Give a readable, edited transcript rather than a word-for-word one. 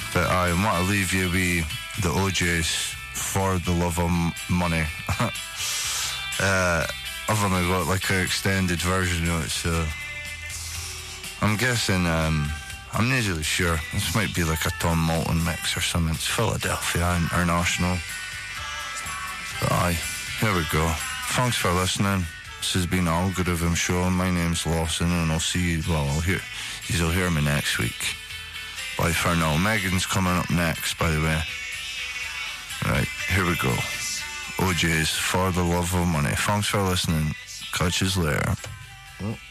But I want to leave you with the OJs for the love of money. I've only got like an extended version of it, so I'm guessing, I'm not really sure. This might be like a Tom Moulton mix or something. It's Philadelphia International. But aye, here we go. Thanks for listening. This has been Algorithm Show. My name's Lawson, and I'll see you, you'll hear me next week. Bye for now. Megan's coming up next, by the way. Right, here we go. OJ's For the Love of Money. Thanks for listening. Catch you later. Oh.